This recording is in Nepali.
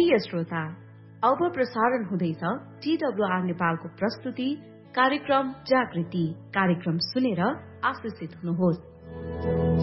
प्रिय श्रोता, अब प्रसारण हुँदैछ TWR नेपालको प्रस्तुति कार्यक्रम जागृति। कार्यक्रम सुनेर आशिषित हुनुहोस्।